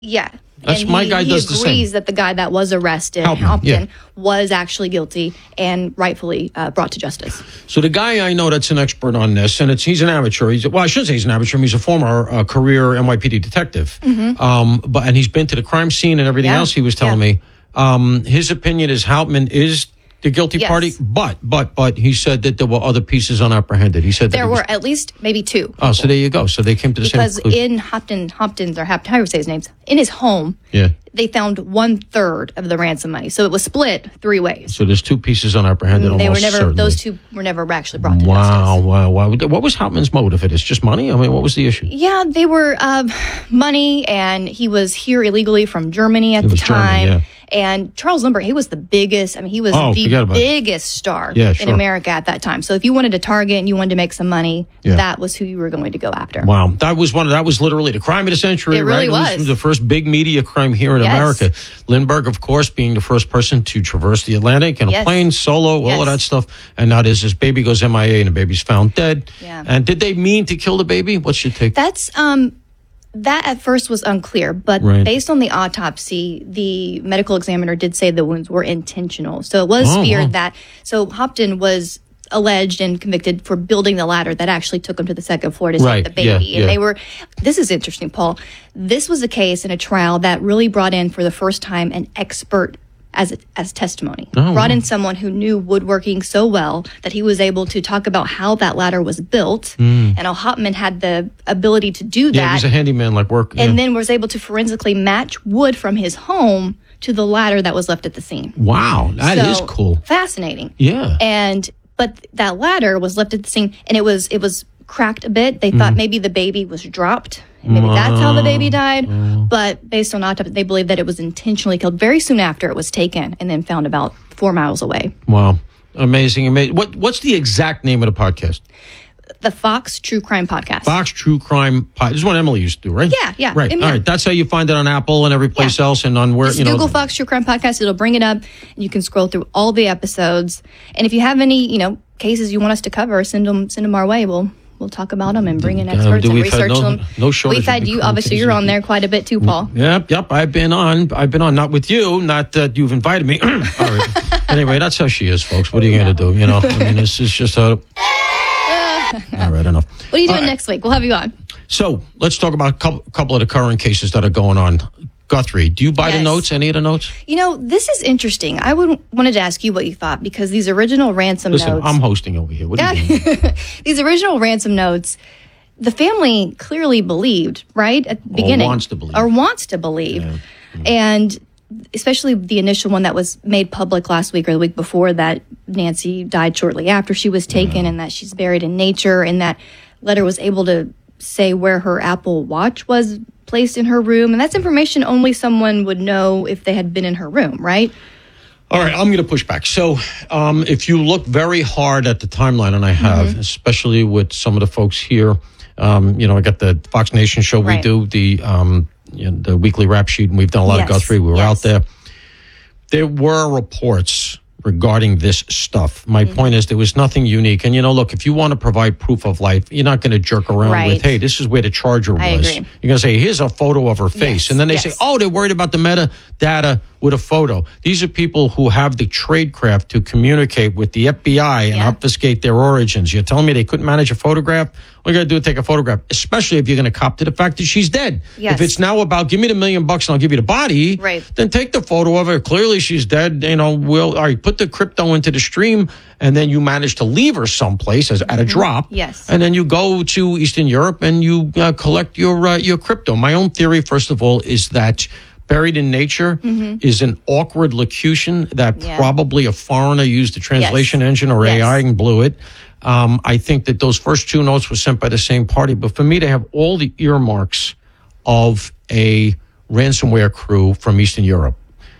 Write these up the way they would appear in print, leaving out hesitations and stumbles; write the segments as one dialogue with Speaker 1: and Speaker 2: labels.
Speaker 1: Yeah.
Speaker 2: That's
Speaker 1: and
Speaker 2: my guy does the same.
Speaker 1: He agrees that the guy that was arrested, Hauptmann, was actually guilty and rightfully brought to justice.
Speaker 2: So the guy I know that's an expert on this, and he's an amateur. I shouldn't say he's an amateur. He's a former career NYPD detective. And he's been to the crime scene and everything else. He was telling me. His opinion is Hauptmann is the guilty party, but he said that there were other pieces unapprehended. He said
Speaker 1: there were at least maybe two people.
Speaker 2: Oh, so there you go. So they came to the same
Speaker 1: conclusion. Because in Hauptmann's, or how you say his names, in his home, they found 1/3 of the ransom money. So it was split 3 ways.
Speaker 2: So there's 2 pieces unapprehended. Those 2 were never actually brought to justice. Wow. What was Hauptmann's motive for this? Just money? I mean, what was the issue?
Speaker 1: Yeah, they were money, and he was here illegally from Germany at the time. And Charles Lindbergh, he was the biggest. I mean, he was the biggest star in America at that time. So if you wanted to target and you wanted to make some money, that was who you were going to go after.
Speaker 2: Wow, that was literally the crime of the century.
Speaker 1: It really
Speaker 2: was. It was the first big media crime here in America. Lindbergh, of course, being the first person to traverse the Atlantic in a plane, solo, all of that stuff. And now his baby goes MIA, and the baby's found dead. Yeah. And did they mean to kill the baby? What's your take?
Speaker 1: That's that at first was unclear, but based on the autopsy, the medical examiner did say the wounds were intentional. So it was feared that. So Hauptmann was alleged and convicted for building the ladder that actually took him to the second floor to save the baby. And they were. This is interesting, Paul. This was a case in a trial that really brought in for the first time an expert as testimony. Brought in someone who knew woodworking so well that he was able to talk about how that ladder was built, and how Hauptmann had the ability to do that.
Speaker 2: Yeah, he was a handyman like work.
Speaker 1: And then was able to forensically match wood from his home to the ladder that was left at the scene.
Speaker 2: Wow, that is cool.
Speaker 1: Fascinating.
Speaker 2: Yeah.
Speaker 1: But that ladder was left at the scene, and it was cracked a bit. They thought maybe the baby was dropped. Maybe that's how the baby died. But based on autopsy, they believe that it was intentionally killed very soon after it was taken and then found about 4 miles away.
Speaker 2: Wow. Amazing. What's the exact name of the podcast?
Speaker 1: The Fox True Crime Podcast.
Speaker 2: Fox True Crime Podcast. This is what Emily used to do, right?
Speaker 1: Yeah.
Speaker 2: Right. All right. That's how you find it on Apple and every place else, and on where,
Speaker 1: just Google Fox True Crime Podcast. It'll bring it up, and you can scroll through all the episodes. And if you have any, cases you want us to cover, send them our way. We'll talk about them and bring in experts and research them.
Speaker 2: No shortage.
Speaker 1: We've had you, obviously, you're on there quite a bit too, Paul.
Speaker 2: Yep. I've been on, not with you, not that you've invited me. All right. Anyway, that's how she is, folks. What are you going to do? I mean, this is just how. All right, enough.
Speaker 1: What are you doing next week? We'll have you on.
Speaker 2: So let's talk about a couple of the current cases that are going on. Guthrie, do you buy the notes? Any of the notes?
Speaker 1: This is interesting. I wanted to ask you what you thought, because these original ransom notes.
Speaker 2: Listen, I'm hosting over here. What are you doing?
Speaker 1: These original ransom notes, the family clearly believed, right, at the beginning. Or wants to believe. Yeah. And especially the initial one that was made public last week or the week before, that Nancy died shortly after she was taken, and that she's buried in nature, and that letter was able to say where her Apple Watch was placed in her room. And that's information only someone would know if they had been in her room, right?
Speaker 2: All right, I'm going to push back. So if you look very hard at the timeline, and I have, especially with some of the folks here, I got the Fox Nation show. We do the weekly rap sheet, and we've done a lot of Guthrie. We were out there. There were reports regarding this stuff. My point is, there was nothing unique. And, look, if you want to provide proof of life, you're not going to jerk around with, hey, this is where the charger was. You're going to say, here's a photo of her face. And then they say, they're worried about the metadata with a photo. These are people who have the tradecraft to communicate with the FBI and obfuscate their origins. You're telling me they couldn't manage a photograph? All you got to do is take a photograph, especially if you're going to cop to the fact that she's dead. Yes. If it's now about, give me the $1 million and I'll give you the body, then take the photo of her. Clearly she's dead. Put the crypto into the stream, and then you manage to leave her someplace at a drop.
Speaker 1: Yes.
Speaker 2: And then you go to Eastern Europe and you collect your crypto. My own theory, first of all, is that buried in nature is an awkward locution that probably a foreigner used a translation engine or AI and blew it. I think that those first 2 notes were sent by the same party. But for me to have all the earmarks of a ransomware crew from Eastern Europe,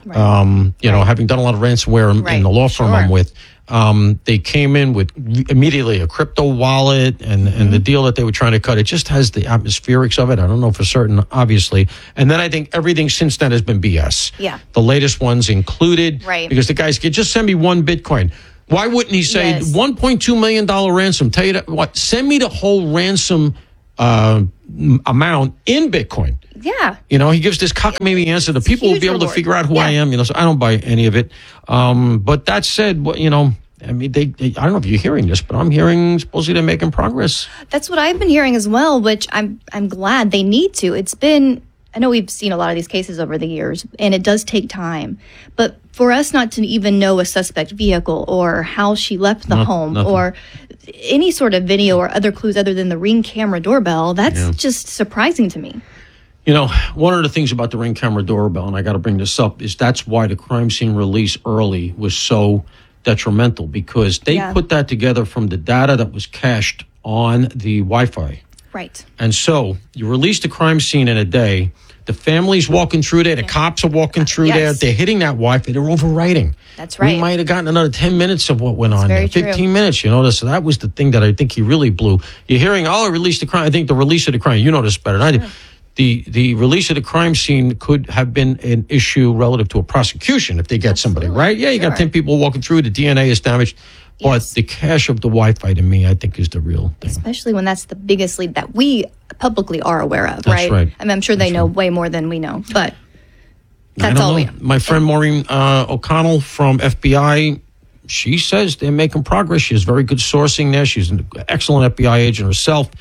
Speaker 2: having done a lot of ransomware in the law firm I'm with, they came in with immediately a crypto wallet and the deal that they were trying to cut. It just has the atmospherics of it. I don't know for certain, obviously. And then I think everything since then has been BS.
Speaker 1: Yeah.
Speaker 2: The latest ones included.
Speaker 1: Right.
Speaker 2: Because the guys could just send me 1 Bitcoin. Why wouldn't he say $1.2 million ransom? Tell you that, send me the whole ransom amount in Bitcoin.
Speaker 1: Yeah.
Speaker 2: He gives this cockamamie answer. The people will be able to figure out who I am. So I don't buy any of it. But that said, I mean, they I don't know if you're hearing this, but I'm hearing supposedly they're making progress.
Speaker 1: That's what I've been hearing as well, which I'm glad they need to. It's been, I know we've seen a lot of these cases over the years, and it does take time. But for us not to even know a suspect vehicle or how she left the home or any sort of video or other clues other than the Ring camera doorbell, that's just surprising to me.
Speaker 2: One of the things about the Ring camera doorbell, and I got to bring this up, is that's why the crime scene release early was so detrimental, because they put that together from the data that was cached on the Wi-Fi.
Speaker 1: Right.
Speaker 2: And so you release the crime scene in a day. The family's walking through there. The cops are walking through there. They're hitting that Wi-Fi. They're overwriting.
Speaker 1: That's right.
Speaker 2: We might have gotten another 10 minutes of what went on there. 15 minutes, So that was the thing that I think he really blew. You're hearing, release the crime. I think the release of the crime, you know this better than I do. The release of the crime scene could have been an issue relative to a prosecution if they get somebody, right? Yeah, you got 10 people walking through, the DNA is damaged. But the cache of the Wi-Fi, to me, I think is the real thing.
Speaker 1: Especially when that's the biggest lead that we publicly are aware of,
Speaker 2: right?
Speaker 1: I mean, I'm sure they know way more than we know, but that's all we know.
Speaker 2: My friend Maureen O'Connell from FBI, she says they're making progress. She has very good sourcing there. She's an excellent FBI agent herself.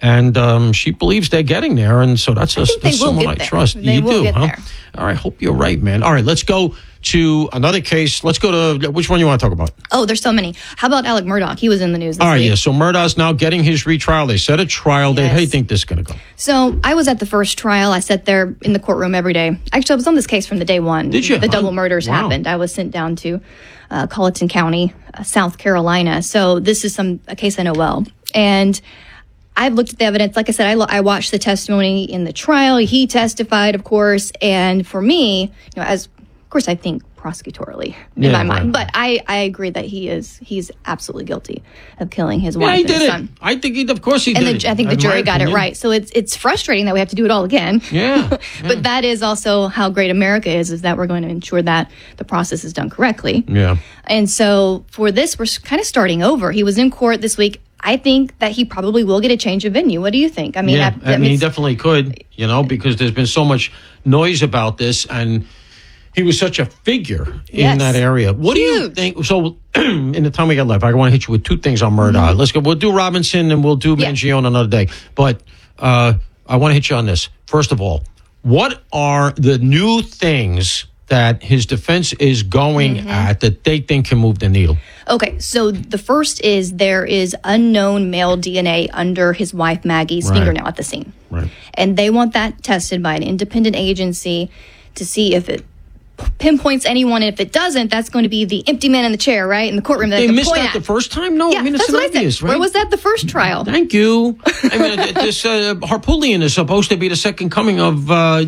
Speaker 2: And she believes they're getting there, and so that's someone I trust. You do, huh? There. All right, hope you're right, man. All right, let's go to another case. Let's go to, which one you want to talk about?
Speaker 1: Oh, there's so many. How about Alec Murdaugh? He was in the news this week.
Speaker 2: Yeah, so Murdaugh's now getting his retrial. They set a trial date. How do you think this is going to go?
Speaker 1: So I was at the first trial. I sat there in the courtroom every day. Actually, I was on this case from the day one.
Speaker 2: Did you?
Speaker 1: The double murders happened. I was sent down to Colleton County, South Carolina. So this is a case I know well. And I've looked at the evidence. Like I said, I watched the testimony in the trial. He testified, of course. And for me, of course, I think prosecutorially in my mind. But I agree that he's absolutely guilty of killing his wife and his son.
Speaker 2: I think of course he did.
Speaker 1: I think the jury got it right. So it's frustrating that we have to do it all again.
Speaker 2: Yeah.
Speaker 1: But that is also how great America is that we're going to ensure that the process is done correctly.
Speaker 2: Yeah.
Speaker 1: And so for this, we're kind of starting over. He was in court this week. I think that he probably will get a change of venue. What do you think? I mean,
Speaker 2: he definitely could, because there's been so much noise about this, and he was such a figure in that area. What do you think? So, in the time we got left, I want to hit you with two things on Murdaugh. Let's go. We'll do Robinson and we'll do Mangione another day. But I want to hit you on this. First of all, what are the new things that his defense is going at that they think can move the needle?
Speaker 1: Okay, so the first is there is unknown male DNA under his wife Maggie's fingernail at the scene.
Speaker 2: Right.
Speaker 1: And they want that tested by an independent agency to see if it pinpoints anyone. And if it doesn't, that's going to be the empty man in the chair, right? In the courtroom.
Speaker 2: They missed that the first time? No, I mean, it's obvious, right?
Speaker 1: Where was that the first trial?
Speaker 2: Thank you. I mean, this Harpootlian is supposed to be the second coming of,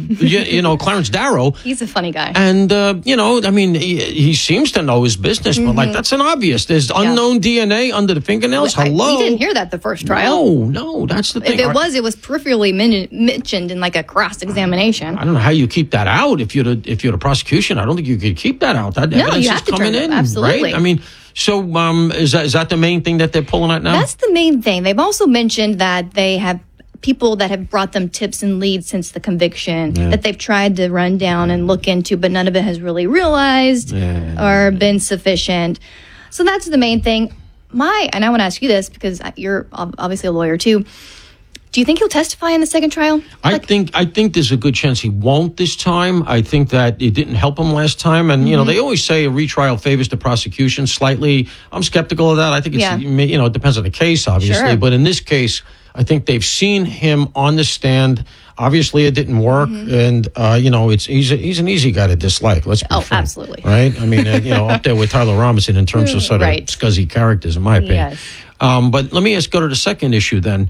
Speaker 2: Clarence Darrow.
Speaker 1: He's a funny guy.
Speaker 2: And, I mean, he seems to know his business, but that's an obvious. There's unknown DNA under the fingernails. Hello.
Speaker 1: We didn't hear that the first trial.
Speaker 2: No, that's the thing.
Speaker 1: If it was peripherally mentioned in like a cross-examination.
Speaker 2: I don't know how you keep that out if you're the prosecution. I don't think you could keep that out. That evidence is coming in,
Speaker 1: absolutely.
Speaker 2: Right? I mean, so is that the main thing that they're pulling at now?
Speaker 1: That's the main thing. They've also mentioned that they have people that have brought them tips and leads since the conviction that they've tried to run down and look into, but none of it has really realized or been sufficient. So that's the main thing. And I want to ask you this because you're obviously a lawyer too. Do you think he'll testify in the second trial?
Speaker 2: I think there's a good chance he won't this time. I think that it didn't help him last time. And, they always say a retrial favors the prosecution slightly. I'm skeptical of that. I think it's, it depends on the case, obviously. Sure. But in this case, I think they've seen him on the stand. Obviously, it didn't work. And, he's an easy guy to dislike. Let's be frank.
Speaker 1: Absolutely.
Speaker 2: Right? I mean, up there with Tyler Robinson in terms of sort of scuzzy characters, in my opinion.
Speaker 1: Yes.
Speaker 2: But let me go to the second issue then.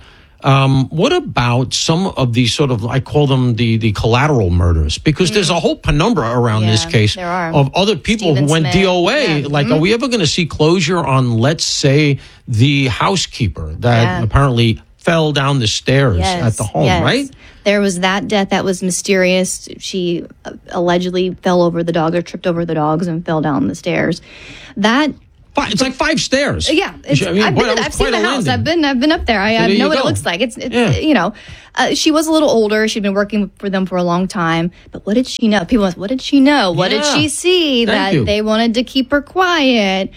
Speaker 2: What about some of these sort of, I call them the collateral murders? Because there's a whole penumbra around this case of other people who went DOA. Are we ever going to see closure on, let's say, the housekeeper that apparently fell down the stairs at the home, right?
Speaker 1: There was that death that was mysterious. She allegedly fell over the dog or tripped over the dogs and fell down the stairs. That
Speaker 2: It's like 5 stairs.
Speaker 1: Yeah, I've seen the house. I've been up there. I know what it looks like. It's you know, she was a little older. She'd been working for them for a long time. But what did she know? People ask, what did she know? What did she see that they wanted to keep her quiet?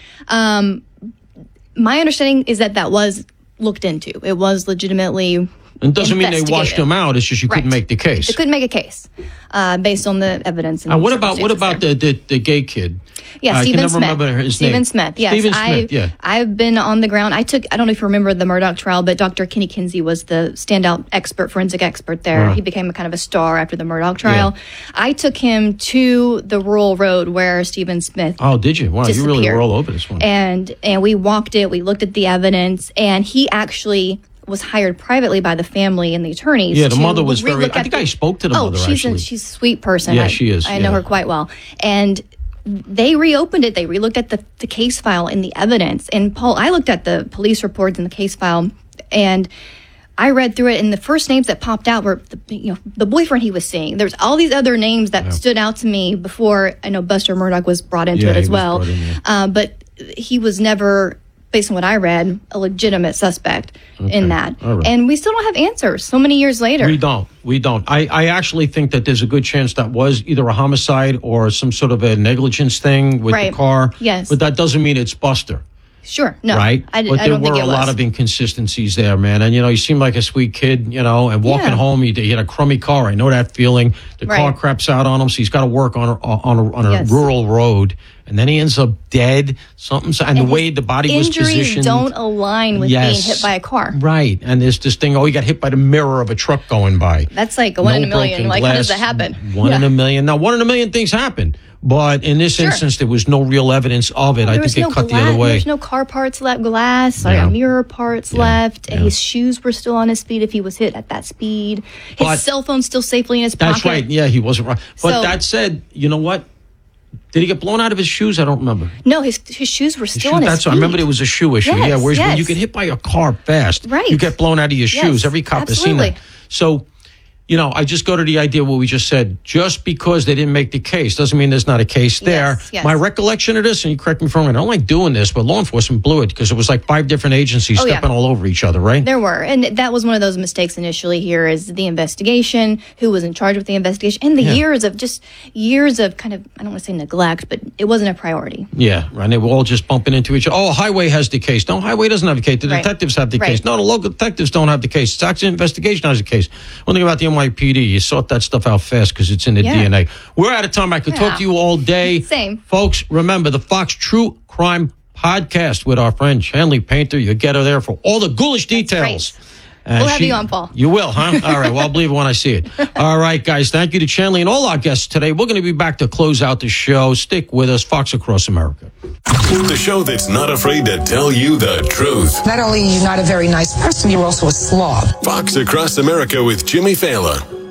Speaker 1: My understanding is that was looked into. It was legitimately.
Speaker 2: It doesn't mean they washed him out. It's just you couldn't make the case.
Speaker 1: They couldn't make a case based on the evidence.
Speaker 2: And what about the gay kid?
Speaker 1: Yeah, Stephen Smith.
Speaker 2: I can never remember his name.
Speaker 1: Stephen Smith. Yes,
Speaker 2: Stephen Smith. Yeah.
Speaker 1: I've been on the ground. I don't know if you remember the Murdaugh trial, but Dr. Kenny Kinsey was the standout forensic expert there. He became a kind of a star after the Murdaugh trial. Yeah. I took him to the rural road where Stephen Smith.
Speaker 2: Oh, did you? Wow, you really were all over this one.
Speaker 1: And we walked it. We looked at the evidence, and he actually was hired privately by the family and the attorneys.
Speaker 2: Yeah, the mother was very. I think I spoke to the mother.
Speaker 1: She's a sweet person.
Speaker 2: Yeah, she is.
Speaker 1: I know her quite well, and they reopened it. They relooked at the case file and the evidence. And Paul, I looked at the police reports and the case file, and I read through it. And the first names that popped out were the boyfriend he was seeing. There's all these other names that stood out to me before. I know Buster Murdaugh was brought into it as well, but he was never, based on what I read, a legitimate suspect in that. Right. And we still don't have answers so many years later.
Speaker 2: We don't. I actually think that there's a good chance that was either a homicide or some sort of a negligence thing with the car.
Speaker 1: Yes.
Speaker 2: But that doesn't mean it's Buster.
Speaker 1: Sure. No.
Speaker 2: Right?
Speaker 1: I
Speaker 2: but there
Speaker 1: don't think
Speaker 2: were a lot of inconsistencies there, man. And, you seem like a sweet kid, and walking home, he had a crummy car. I know that feeling. The car craps out on him, so he's got to work on a rural road. And then he ends up dead. And the way the body was positioned.
Speaker 1: Injuries don't align with being hit by a car.
Speaker 2: Right. And there's this thing, he got hit by the mirror of a truck going by.
Speaker 1: That's like one in a million. Like, how does that happen?
Speaker 2: One in a million. Now, 1 in a million things happen. But in this instance, there was no real evidence of it. I think it cut the other way.
Speaker 1: There's no car parts left, mirror parts left. And his shoes were still on his feet if he was hit at that speed. His cell phone's still safely in his pocket.
Speaker 2: That's right. Yeah, he wasn't right. But that said, you know what? Did he get blown out of his shoes? I don't remember.
Speaker 1: No, his shoes were still on his feet.
Speaker 2: I remember it was a shoe issue.
Speaker 1: Yes,
Speaker 2: whereas when you get hit by a car fast, you get blown out of your shoes. Every cop has seen that. So, I just go to the idea what we just said. Just because they didn't make the case doesn't mean there's not a case there.
Speaker 1: Yes.
Speaker 2: My recollection of this, and you correct me if I'm wrong, I don't like doing this, but law enforcement blew it because it was like 5 different agencies stepping all over each other, right?
Speaker 1: There were. And that was one of those mistakes initially here is the investigation, who was in charge of the investigation, and the years of kind of, I don't want to say neglect, but it wasn't a priority.
Speaker 2: Yeah, right. They were all just bumping into each other. Oh, Highway has the case. No, Highway doesn't have the case. The detectives have the case. No, the local detectives don't have the case. It's accident investigation has the case. One thing about the NYPD, you sort that stuff out fast because it's in the DNA. We're out of time. I could talk to you all day.
Speaker 1: Same.
Speaker 2: Folks, remember the Fox True Crime Podcast with our friend Chanley Painter. You'll get her there for all the ghoulish details.
Speaker 1: We'll have you on, Paul.
Speaker 2: You will, huh? All right. Well, I'll believe it when I see it. All right, guys. Thank you to Chanley and all our guests today. We're going to be back to close out the show. Stick with us. Fox Across America.
Speaker 3: The show that's not afraid to tell you the truth.
Speaker 4: Not only are you not a very nice person, you're also a slob.
Speaker 3: Fox Across America with Jimmy Fallon.